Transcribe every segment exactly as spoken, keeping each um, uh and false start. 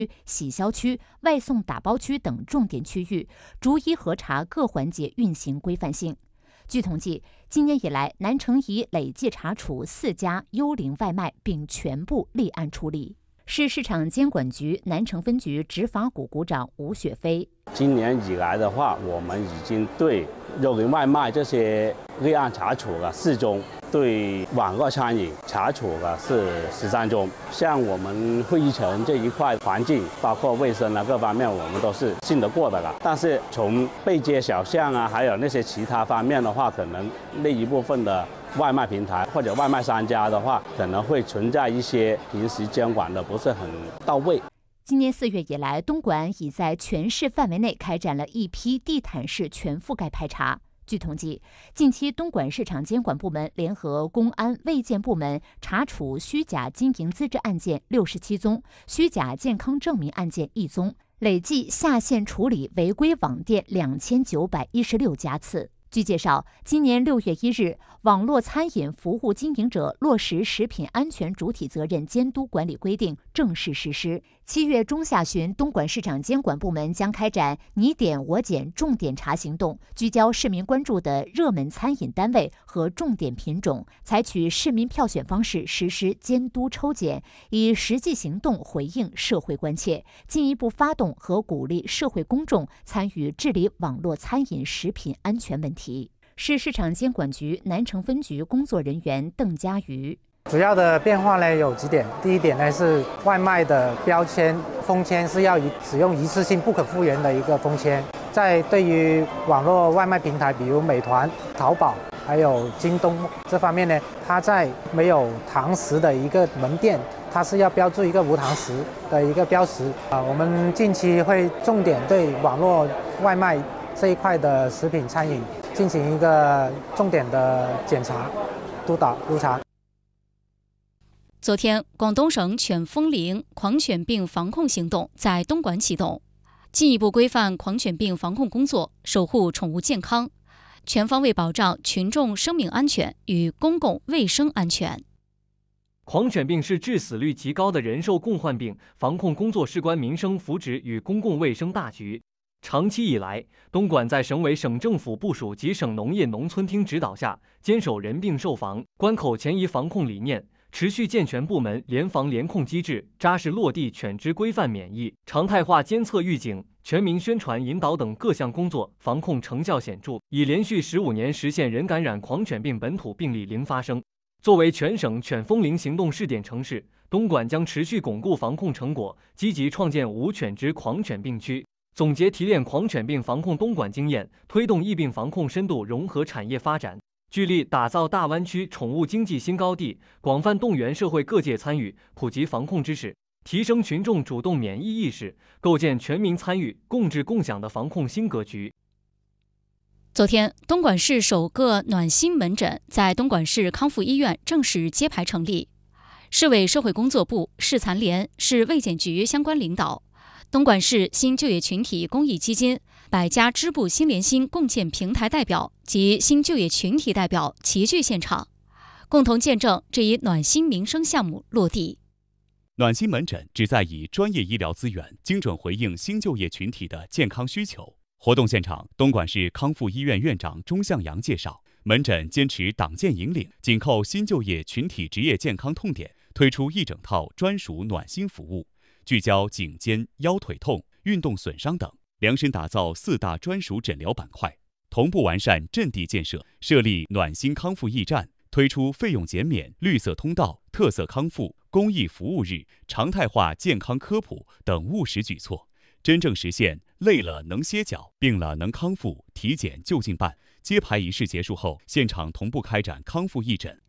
洗销区、外送打包区等重点区域，逐一核查各环节运行规范性。据统计，今年以来，南城已累计查处四家幽灵外卖，并全部立案处理。市市场监管局南城分局执法股股长吴雪飞： 今年以来的话，我们已经对幽灵外卖这些立案查处了四宗，对网络餐饮查处了是十三宗。像我们会议城这一块环境，包括卫生啊各方面，我们都是信得过的了。但是从背街小巷啊，还有那些其他方面的话，可能那一部分的外卖平台或者外卖商家的话，可能会存在一些平时监管的不是很到位。 今年四月以来，东莞已在全市范围内开展了一批地毯式全覆盖排查。据统计，近期东莞市场监管部门联合公安、卫健部门查处虚假经营资质案件六十七宗，虚假健康证明案件一宗，累计下线处理违规网店两千九百一十六家次。据介绍，今年六月一日，网络餐饮服务经营者落实食品安全主体责任监督管理规定正式实施。七月中下旬，东莞市场监管部门将开展你点我检重点查行动，聚焦市民关注的热门餐饮单位和重点品种，采取市民票选方式实施监督抽检，以实际行动回应社会关切，进一步发动和鼓励社会公众参与治理网络餐饮食品安全问题。市市场监管局南城分局工作人员邓佳瑜： 主要的变化呢有几点。第一点呢是外卖的标签封签是要使用一次性不可复原的一个封签。在对于网络外卖平台，比如美团、淘宝还有京东这方面呢，它在没有堂食的一个门店，它是要标注一个无堂食的一个标识啊。我们近期会重点对网络外卖这一块的食品餐饮进行一个重点的检查、督导、督查。 昨天，广东省犬风铃狂犬病防控行动在东莞启动，进一步规范狂犬病防控工作，守护宠物健康，全方位保障群众生命安全与公共卫生安全。 狂犬病是致死率极高的人兽共患病，防控工作事关民生福祉与公共卫生大局。长期以来，东莞在省委省政府部署及省农业农村厅指导下，坚守人病兽防、关口前移防控理念，持续健全部门联防联控机制，扎实落地犬只规范免疫、常态化监测预警、全民宣传引导等各项工作，防控成效显著，已连续十五年实现人感染狂犬病本土病例零发生。作为全省犬风铃行动试点城市，东莞将持续巩固防控成果，积极创建无犬只狂犬病区，总结提炼狂犬病防控东莞经验，推动疫病防控深度融合产业发展，聚力打造大湾区宠物经济新高地，广泛动员社会各界参与，普及防控知识，提升群众主动免疫意识，构建全民参与、共治共享的防控新格局。 昨天，东莞市首个暖心门诊在东莞市康复医院正式揭牌成立。市委社会工作部、市残联、市卫健局相关领导，东莞市新就业群体公益基金、百家支部新联心共建平台代表及新就业群体代表齐聚现场，共同见证这一暖心民生项目落地。 暖心门诊旨在以专业医疗资源精准回应新就业群体的健康需求。活动现场，东莞市康复医院院长钟向阳介绍，门诊坚持党建引领，紧扣新就业群体职业健康痛点，推出一整套专属暖心服务，聚焦颈肩、腰腿痛、运动损伤等，量身打造四大专属诊疗板块，同步完善阵地建设，设立暖心康复驿站，推出费用减免、绿色通道、特色康复、公益服务日、常态化健康科普等务实举措，真正实现累了能歇脚、病了能康复，体检就近办。揭牌仪式结束后，现场同步开展康复义诊。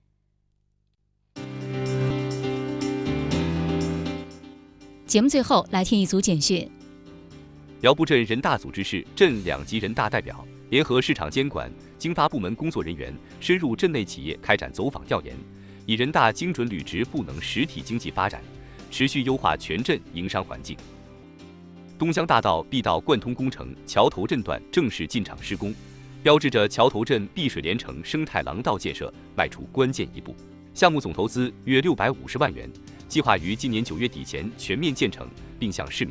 节目最后来听一组简讯。 姚布镇人大组织市镇两级人大代表联合市场监管、经发部门工作人员深入镇内企业开展走访调研，以人大精准履职赋能实体经济发展，持续优化全镇营商环境。东江大道碧道贯通工程桥头镇段正式进场施工，标志着桥头镇碧水连城生态廊道建设迈出关键一步。项目总投资约六百五十万元， 计划于今年九月底前全面建成，并向市民